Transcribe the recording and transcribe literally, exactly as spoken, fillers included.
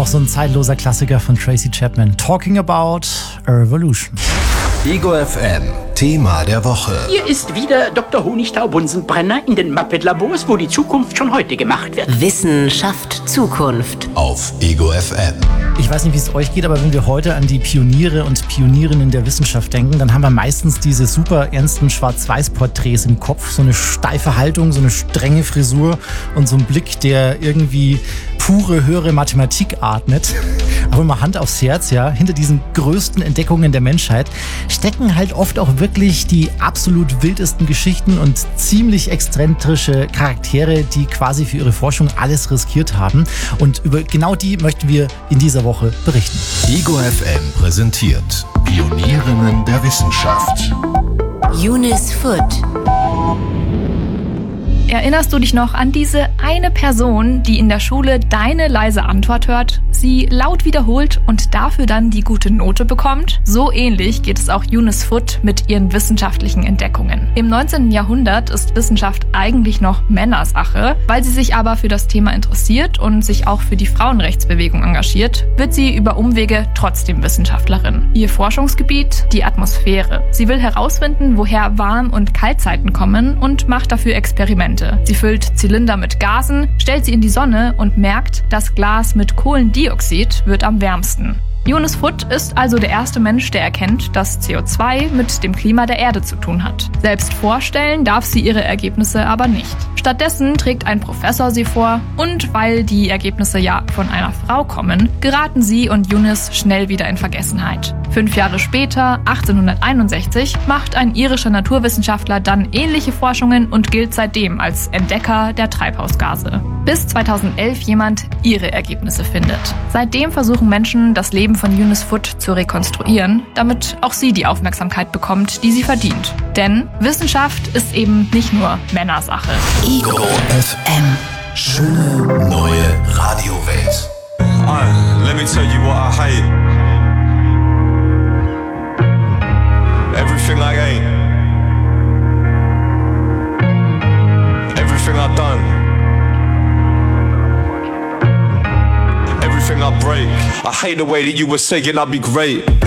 so ein zeitloser Klassiker von Tracy Chapman. Talking about a Revolution. Ego F M, Thema der Woche. Hier ist wieder Doktor Honigtau-Bunsenbrenner in den Muppet-Labors, wo die Zukunft schon heute gemacht wird. Wissenschaft Zukunft. Auf Ego F M. Ich weiß nicht, wie es euch geht, aber wenn wir heute an die Pioniere und Pionierinnen der Wissenschaft denken, dann haben wir meistens diese super ernsten Schwarz-Weiß-Porträts im Kopf. So eine steife Haltung, so eine strenge Frisur und so ein Blick, der irgendwie pure, höhere Mathematik atmet. Aber mal Hand aufs Herz, ja, hinter diesen größten Entdeckungen der Menschheit stecken halt oft auch wirklich die absolut wildesten Geschichten und ziemlich exzentrische Charaktere, die quasi für ihre Forschung alles riskiert haben. Und über genau die möchten wir in dieser Woche berichten. Ego F M präsentiert Pionierinnen der Wissenschaft. Eunice Foote. Erinnerst du dich noch an diese eine Person, die in der Schule deine leise Antwort hört, sie laut wiederholt und dafür dann die gute Note bekommt? So ähnlich geht es auch Eunice Foote mit ihren wissenschaftlichen Entdeckungen. Im neunzehnten Jahrhundert ist Wissenschaft eigentlich noch Männersache. Weil sie sich aber für das Thema interessiert und sich auch für die Frauenrechtsbewegung engagiert, wird sie über Umwege trotzdem Wissenschaftlerin. Ihr Forschungsgebiet? Die Atmosphäre. Sie will herausfinden, woher Warm- und Kaltzeiten kommen und macht dafür Experimente. Sie füllt Zylinder mit Gasen, stellt sie in die Sonne und merkt, das Glas mit Kohlendioxid wird am wärmsten. Eunice Foote ist also der erste Mensch, der erkennt, dass C O zwei mit dem Klima der Erde zu tun hat. Selbst vorstellen darf sie ihre Ergebnisse aber nicht. Stattdessen trägt ein Professor sie vor und weil die Ergebnisse ja von einer Frau kommen, geraten sie und Eunice schnell wieder in Vergessenheit. Fünf Jahre später, achtzehnhunderteinundsechzig, macht ein irischer Naturwissenschaftler dann ähnliche Forschungen und gilt seitdem als Entdecker der Treibhausgase. Bis zweitausendelf jemand ihre Ergebnisse findet. Seitdem versuchen Menschen, das Leben von Eunice Foote zu rekonstruieren, damit auch sie die Aufmerksamkeit bekommt, die sie verdient. Denn Wissenschaft ist eben nicht nur Männersache. Ego F M. Schöne neue Radiowelt. Uh, let me tell you what I hate. Everything I ain't. Everything I done. Everything I break. I hate the way that you were saying I'd be great.